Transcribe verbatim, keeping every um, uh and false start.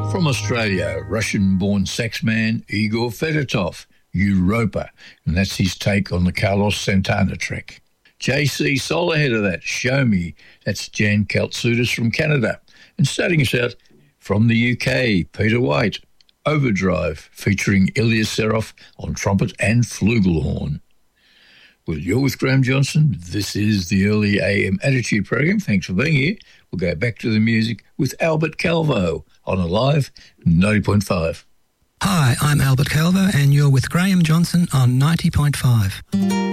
From Australia, Russian-born saxman Igor Fedotov, Europa, and that's his take on the Carlos Santana track. J C Soul ahead of that, Show Me, that's Jan Kaltsoutis from Canada. And starting us out from the U K, Peter White, Overdrive, featuring Ilya Serov on trumpet and flugelhorn. Well, you're with Graham Johnson. This is the Early A M Attitude program. Thanks for being here. We'll go back to the music with Albert Calvo on Alive ninety point five. Hi, I'm Albert Calvo and you're with Graham Johnson on ninety point five.